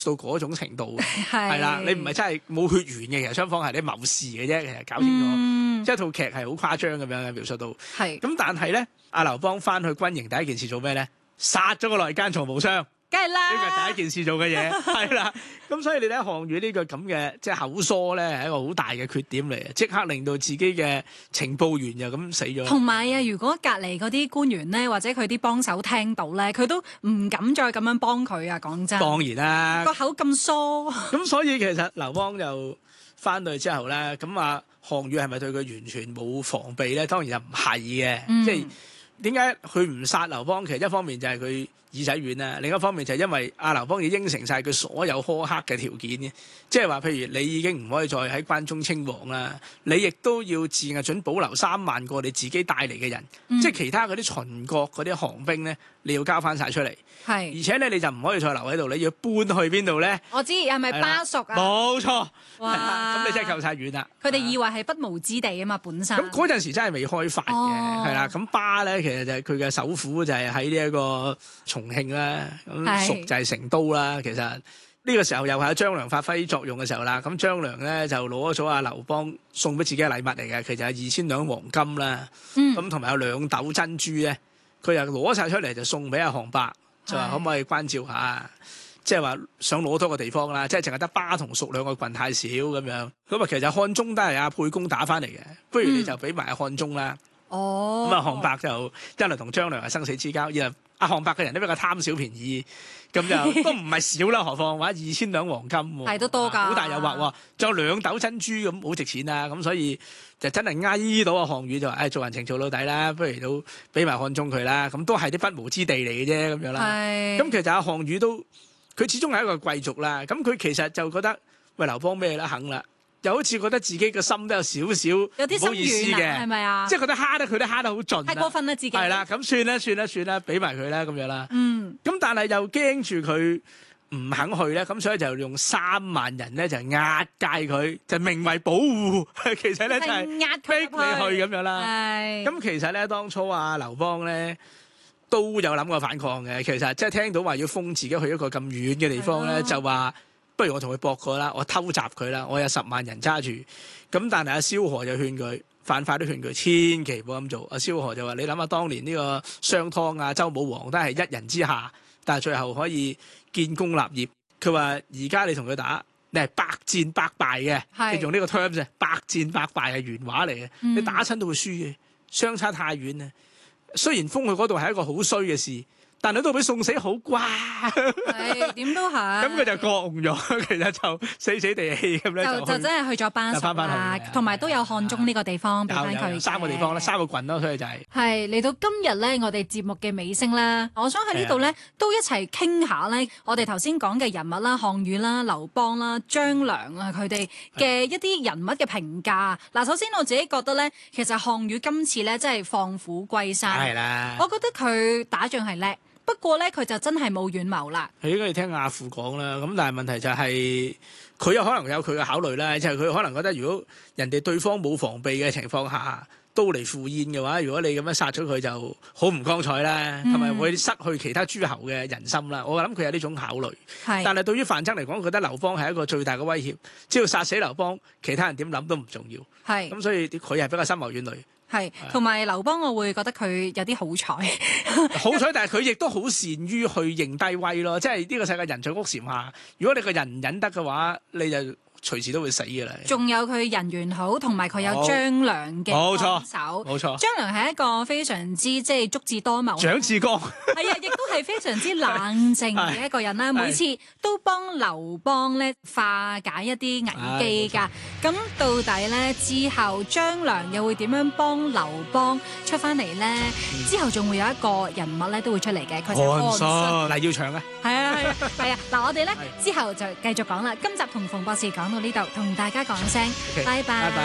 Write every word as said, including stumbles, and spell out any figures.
到嗰種程度嘅，係啦，你唔係真係冇血緣嘅，其實雙方係啲謀士嘅啫，其實搞清楚，嗯、即係套劇係好誇張咁樣嘅描述到。係咁，但係咧，阿劉邦翻去軍營第一件事做咩咧？殺咗個內奸曹無雙。 梗係啦， 呢個係第一件事做嘅嘢，係啦。咁所以你睇項羽呢個咁嘅即係口疏咧，係一個好大嘅缺點嚟嘅，即刻令到自己嘅情報員就咁死咗。 同埋啊，如果隔離嗰啲官員咧，或者佢啲幫手聽到咧，佢都唔敢再咁樣幫佢啊！講真， 當然啦， 個口咁疏。 咁所以其實劉邦就翻到去之後咧，咁啊項羽係咪對佢完全冇防備咧？當然就唔係嘅，嗯、即係點解佢唔殺劉邦？其實一方面就係佢耳仔軟啦，另一方面就係因為阿劉邦已經應承晒佢所有苛刻嘅條件嘅，即係話譬如你已經唔可以再喺關中稱王啦，你亦都要自認準保留三萬個你自己帶嚟嘅人，嗯、即係其他嗰啲秦國嗰啲降兵咧，你要交翻晒出嚟。係，而且咧你就唔可以再留喺度，你要搬去邊度咧？ 我知係咪巴蜀啊？ 冇錯， 哇！ 咁你真係夠晒遠啦。 佢哋以為係不毛之地啊嘛，本身。 咁嗰陣時真係未開發嘅，係啦、哦。咁巴咧其實就係佢嘅首府就係喺呢一個重慶啦，咁蜀就係成都啦。其實呢個時候又係張良發揮作用嘅時候啦。咁張良咧就攞咗阿劉邦送俾自己嘅禮物嚟嘅，其實係二千兩黃金啦。咁同埋有兩斗珍珠咧，佢又攞晒出嚟就送俾阿項伯。就話可唔可以關照下，即係話想攞多個地方啦，即係淨係得巴同蜀兩個郡太少咁樣。咁啊，其實漢中都係阿沛公打翻嚟嘅，不如你就俾埋阿漢中啦。哦、嗯，咁啊，項伯就一嚟同張良係生死之交，二嚟阿項伯嘅人都比較貪小便宜，咁就都唔係少啦。何況話二千兩黃金， 係都多㗎， 好大誘惑喎。仲有兩斗珍珠咁，好值錢啊！咁所以就真係挨到阿項羽就話：誒、哎、做人情做到底啦，不如都俾埋漢中佢啦。咁都係啲不毛之地嚟嘅啫，咁樣啦。咁是其實阿項羽都佢始終係一個貴族啦。咁佢其實就覺得喂劉邦咩啦肯啦。又好似覺得自己個心都有少少有啲唔好意思嘅，係咪啊？即係覺得蝦得佢都蝦得好盡， 太過分啦自己。 係啦，咁算啦，算啦，算啦，俾埋佢啦，咁樣啦。嗯。咁但係又驚住佢唔肯去咧，咁所以就用三萬人咧就押解佢，就名為保護，其實咧就係壓逼你去咁樣啦。係。咁其實咧當初啊劉邦咧都有諗過反抗嘅，其實即係聽到話要封自己去一個咁遠嘅地方咧，就話。不如我同佢搏過啦，我偷襲佢啦，我有十萬人揸住，咁但係阿蕭何就勸佢，樊噲都勸佢，千祈唔好咁做。阿蕭何就話：你諗下當年呢個商湯啊、周武王都係一人之下，但係最後可以建功立業。佢話：而家你同佢打，你係百戰百敗嘅，是你用呢個 terms 啫，百戰百敗係原話嚟嘅，嗯、你打親都會輸嘅，相差太遠啦。雖然封佢嗰度係一個好衰嘅事。但係都俾送死好啩， 係點都係。咁佢就覺悟咗，其實就死死地氣咁咧，就就真係去咗巴蜀啦，同埋都有漢中呢個地方俾翻佢。 三個地方啦，三個郡咯，所以就係。 係嚟到今日咧，我哋節目嘅尾聲啦，我想喺呢度咧都一齊傾下咧，我哋頭先講嘅人物啦，項羽啦、劉邦啦、張良啊，佢哋嘅一啲人物嘅評價。嗱，首先我自己覺得咧，其實項羽今次咧真係放虎歸山。係啦，我覺得佢打仗係叻。不過咧，佢就真係冇遠謀啦。 係應該要聽亞父講啦。咁但係問題就係、是，佢有可能有佢嘅考慮啦。就係、是、佢可能覺得，如果人哋對方冇防備嘅情況下，刀嚟赴宴嘅話，如果你咁樣殺咗佢，就好唔光彩啦，同埋、嗯、會失去其他諸侯嘅人心啦。我諗佢有呢種考慮。是但係對於范增嚟講，覺得劉邦係一個最大嘅威脅。只要殺死劉邦，其他人點諗都唔重要。係咁是，所以佢係比較深謀遠慮。 係，同埋劉邦，我會覺得佢有啲好彩， 好彩，但係佢亦都好善於去認低威咯。即係呢個世界人在屋檐下，如果你個人唔忍得嘅話，你就隨時都會死㗎啦。 仲有佢人緣好，同埋佢有張良嘅幫手。冇錯，張良係一個非常之即係足智多謀。蔣志剛係啊，亦都係非常之冷靜嘅一個人啦。每次都幫劉邦咧化解一啲危機㗎。咁到底咧之後張良又會點樣幫劉邦出翻嚟咧？嗯、之後仲會有一個人物咧都會出嚟嘅，佢就係韓信。黎耀祥啊， 係啊係啊係啊！嗱，我哋咧之後就繼續講啦。今集同馮博士講到呢度，同大家講聲，拜拜。